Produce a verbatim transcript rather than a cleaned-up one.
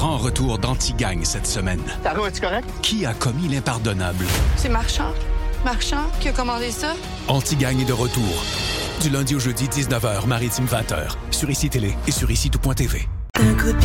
grand retour d'Anti-Gang cette semaine. Taro, es-tu correct? Qui a commis l'impardonnable? C'est Marchand. Marchand qui a commandé ça. Anti-Gang est de retour. Du lundi au jeudi, dix-neuf heures, Maritime vingt heures. Sur Ici Télé et sur ici tout point t v. Un coup de